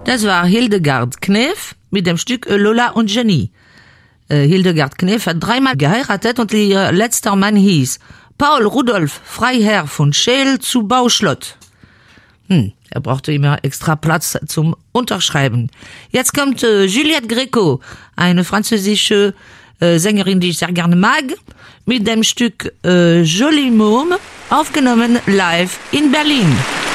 Das war Hildegard Knef mit dem Stück Lola und Jenny. Hildegard Knef hat 3-mal geheiratet und ihr letzter Mann hieß Paul Rudolf Freiherr von Scheel zu Bauschlott. Er brauchte immer extra Platz zum Unterschreiben. Jetzt kommt Juliette Gréco, eine französische Sängerin, die ich sehr gerne mag, mit dem Stück Joli Môme, aufgenommen live in Berlin.